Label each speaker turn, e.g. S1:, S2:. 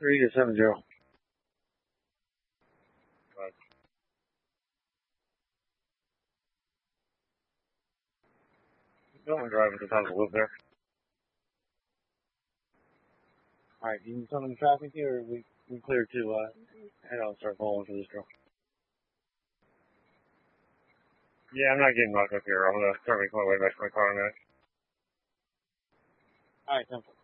S1: 3-70. Right. Don't drive at the top of the loop there. Alright, you can come in traffic here, or we clear to head out and start following for this girl. Yeah, I'm not getting locked up here. I'm gonna start making my way back to my car in a minute. Alright, 10-4.